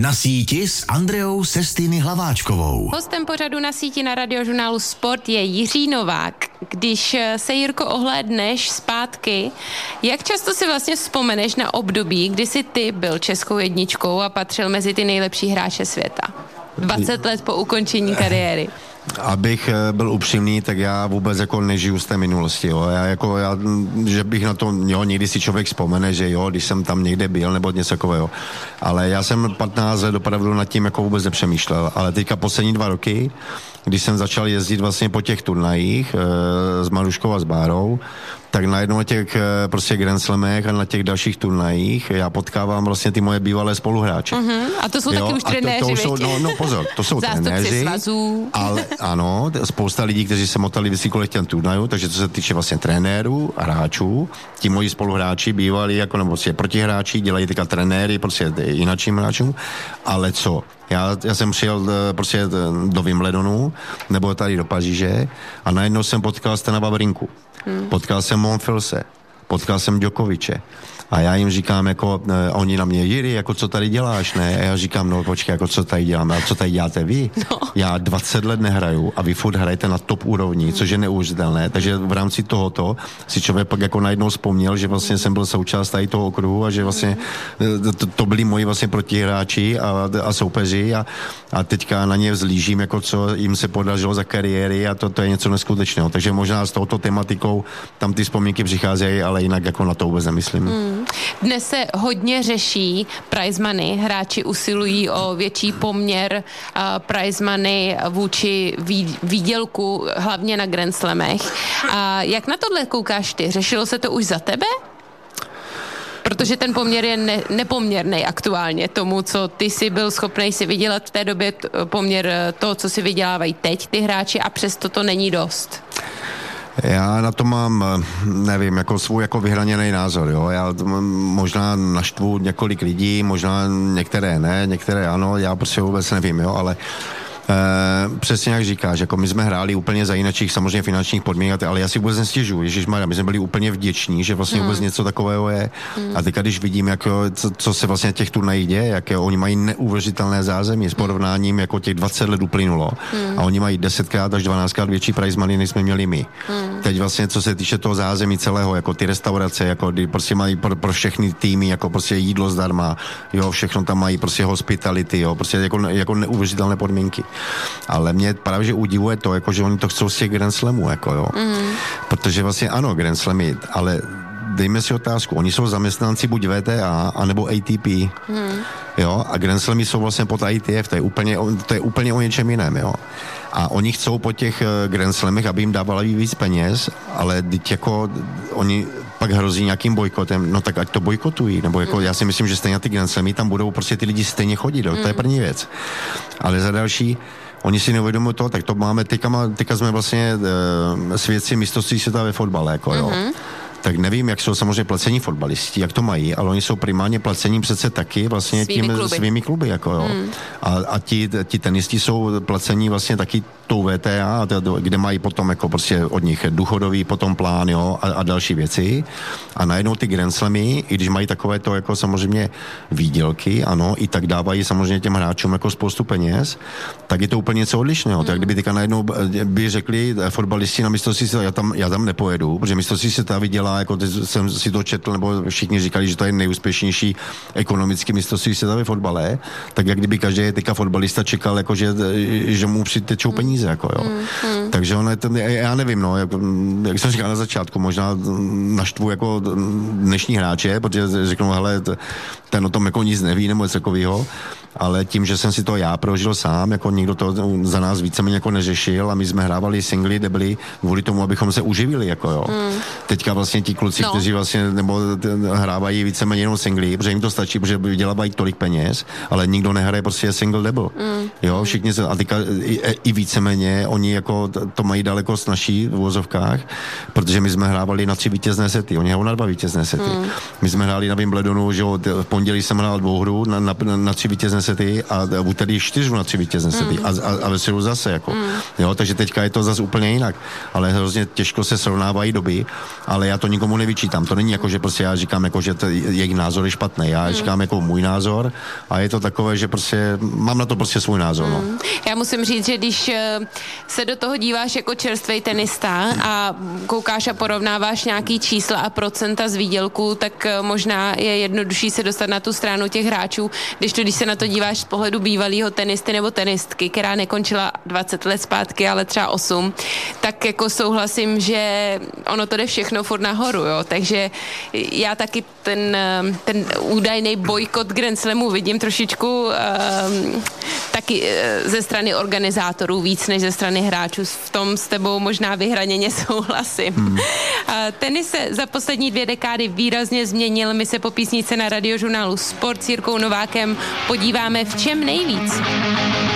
Na síti s Andreou Sestiny Hlaváčkovou. Hostem pořadu Na síti na Radiožurnálu Sport je Jiří Novák. Když se, Jirko, ohlédneš zpátky, jak často si vlastně vzpomeneš na období, kdy jsi ty byl českou jedničkou a patřil mezi ty nejlepší hráče světa? 20 let po ukončení kariéry. Abych byl upřímný, tak já vůbec jako nežiju z té minulosti, jo. Že bych na to, jo, někdy si člověk vzpomene, že jo, když jsem tam někde byl, nebo něco takového. Ale já jsem 15 let opravdu nad tím jako vůbec nepřemýšlel. Ale teďka poslední 2 roky, když jsem začal jezdit vlastně po těch turnajích s Maruškou a s Bárou, tak najednou na těch prostě Grand Slamech a na těch dalších turnajích já potkávám vlastně ty moje bývalé spoluhráče. A to jsou taky už trenéři, pozor, to jsou trenéři. Svazů. Ale ano, spousta lidí, kteří se motali vysíkolech těm turnajů, takže co se týče vlastně trenérů a hráčů, ti moji spoluhráči bývali jako nebo prostě protihráči, dělají teďka trenéry prostě jinačím hráčům, ale co? Já jsem přijel prostě do Wimbledonu, nebo tady do Paříže a najednou jsem potkal Stana Wawrinku. Potkal jsem Monfilse, potkal jsem Djokoviče a já jim říkám, jako, oni na mě, Jiri, jako co tady děláš, ne? A já říkám, no počkej, jako co tady děláme, a co tady děláte vy? No. Já 20 let nehraju a vy furt hrajete na top úrovni, což je neuvěřitelné, takže v rámci tohoto si člověk pak jako najednou vzpomněl, že vlastně jsem byl součást tady toho okruhu a že vlastně to byli moji vlastně protihráči a soupeři a teďka na ně vzlížím, jako co jim se podařilo za kariéry a to je něco neskutečného. Takže možná s touto tematikou tam ty vzpomínky přicházejí, ale jinak jako na to vůbec nemyslím. Dnes se hodně řeší prize money. Hráči usilují o větší poměr prize money vůči výdělku, hlavně na Grand Slamech. A jak na tohle koukáš ty? Řešilo se to už za tebe? Protože ten poměr je nepoměrný aktuálně tomu, co ty jsi byl schopný si vydělat v té době, poměr toho, co si vydělávají teď ty hráči a přesto to není dost. Já na to mám, nevím, jako svůj jako vyhraněný názor, jo. Já možná naštvu několik lidí, možná některé ne, některé ano, já prostě vůbec nevím, jo, ale přesně jak říkáš, jako my jsme hráli úplně za jiných samozřejmě finančních podmínek, ale já si vůbec nestěžuji, ježišmarja, my jsme byli úplně vděční, že vlastně vůbec něco takového je. A teďka, když vidím, jako, co se vlastně těch turnajích děje, jak oni mají neuvěřitelné zázemí s porovnáním, jako těch 20 let uplynulo a oni mají 10krát až 12krát větší prize money, než jsme měli my. Teď vlastně, co se týče toho zázemí celého, jako ty restaurace, jako kdy prostě mají pro všechny týmy, jako prostě jídlo zdarma, jo, všechno tam mají prostě hospitality, jo, prostě jako neuvěřitelné podmínky. Ale mě právě, že udivuje to, jako, že oni to chcou z těch Grand Slamů, jako jo. Protože vlastně ano, Grand Slamy, ale dejme si otázku, oni jsou zaměstnanci buď VTA, anebo ATP, jo, a Grand Slamy jsou vlastně pod ITF, to je úplně o něčem jiném, jo. A oni chcou po těch Grand Slamech, aby jim dávali víc peněz, ale teď jako oni pak hrozí nějakým bojkotem, no tak ať to bojkotují, nebo jako já si myslím, že stejně ty Grand Slamy tam budou prostě ty lidi stejně chodit, to je první věc. Ale za další, oni si neuvědomují to, tak to máme, teďka jsme vlastně svědci mistrovství světa ve fotbale, jako jo. Tak nevím, jak jsou samozřejmě placení fotbalisti, jak to mají, ale oni jsou primárně placení přece taky vlastně svými kluby, jako jo. A ti tenisti jsou placení vlastně taky tou VTA, kde mají potom jako prostě od nich důchodový potom plán, jo, a další věci. A najednou ty Grand Slamy, i když mají takové to jako samozřejmě výdělky, ano, i tak dávají samozřejmě těm hráčům jako spoustu peněz, tak je to úplně něco odlišného. Tak kdyby teďka najednou by řekli fotbalisti na mistrovství světa, já tam nepojedu, protože mistrovství světa vydělá, jako jsem si to četl, nebo všichni říkali, že to je nejúspěšnější ekonomický mistrovství světa ve fotbale, tak jak kdyby každý teďka fotbalista čekal, jako že mu přitečou peníze, jako jo. Takže já nevím, no, jak jsem říkal na začátku, možná naštvu jako dnešní hráče, protože řeknou, hele, ten o tom jako nic neví, nebo něco takového, ale tím, že jsem si to já prožil sám, jako nikdo to za nás víceméně jako neřešil a my jsme hrávali singly, kde byli kvůli tomu, abychom se uživili, jako jo. Teďka vlastně ti kluci, kteří vlastně nebo hrávají víceméně jenom singly, protože jim to stačí, protože vydělávají tolik peněz, ale nikdo nehraje prostě single double. Jo, všichni se, a teďka i víceméně oni jako to mají daleko snažší v uvozovkách, protože my jsme hrávali na 3 vítězné sety, oni hrajou na 2 vítězné sety. My jsme hráli na Wimbledonu, že v pondělí jsem hrál 2 hru na 3 vítězné sety a v úterý 4 na 3 vítězné sety a ve středu zase, jako. Jo, takže teďka je to zase úplně jinak, ale hrozně těžko se srovnávají doby, ale já to nikomu nevyčítám. To není jako, že prostě já říkám, jako, že jejich názor je špatný. Já říkám jako můj názor a je to takové, že prostě mám na to prostě svůj názor. No. Já musím říct, že když se do toho díváš jako čerstvej tenista a koukáš a porovnáváš nějaký čísla a procenta z výdělku, tak možná je jednodušší se dostat na tu stranu těch hráčů, když se na to díváš z pohledu bývalého tenisty nebo tenistky, která nekončila 20 let zpátky, ale třeba 8, tak jako souhlasím, že ono to jde všechno furt nahoru, jo, takže já taky ten údajný bojkot Grand Slamu vidím trošičku taky ze strany organizátorů víc než ze strany hráčů. V tom s tebou možná vyhraněně souhlasím. Tenis se za poslední 2 dekády výrazně změnil. My se po písničce na radiožurnálu Sport s Jirkou Novákem podíváme, v čem nejvíc.